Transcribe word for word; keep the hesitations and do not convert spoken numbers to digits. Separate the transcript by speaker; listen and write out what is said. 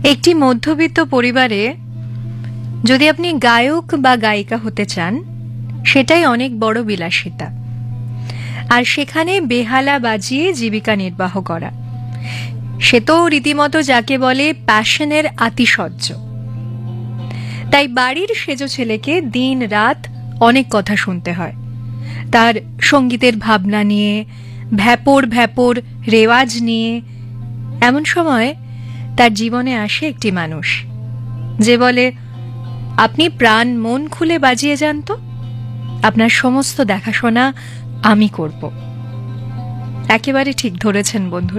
Speaker 1: একটি মধ্যবিত্ত পরিবারে যদি আপনি গায়ক বা গায়িকা হতে চান, সেটাই অনেক বড় বিলাসিতা। আর সেখানে বেহালা বাজিয়ে জীবিকা নির্বাহ করা, সে তো রীতিমতো যাকে বলে প্যাশনের আতিশয্য। তাই বাড়ির সেজো ছেলেকে দিন রাত অনেক কথা শুনতে হয়, তার সঙ্গীতের ভাবনা নিয়ে, ভ্যাপর ভ্যাপর রেওয়াজ নিয়ে। এমন সময় তার জীবনে আসে একটি মানুষ, যে বলে, আপনি প্রাণ মন খুলে বাজিয়ে যান তো, আপনার সমস্ত দেখাশোনা আমি করব। একেবারে ঠিক ধরেছেন বন্ধু।